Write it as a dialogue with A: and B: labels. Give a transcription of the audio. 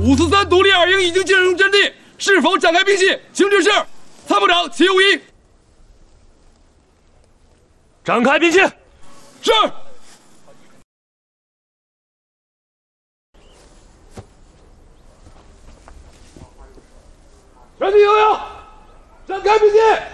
A: 543独立2营已经进入阵地，是否展开兵器？请指示。参谋长齐无一。
B: 展开兵器。
A: 是。全体悠悠，展开兵器。